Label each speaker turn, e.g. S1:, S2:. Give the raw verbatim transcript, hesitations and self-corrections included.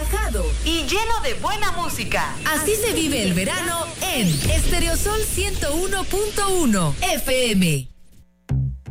S1: relajado y lleno de buena música. Así se vive el verano en Estereosol ciento uno punto uno F M.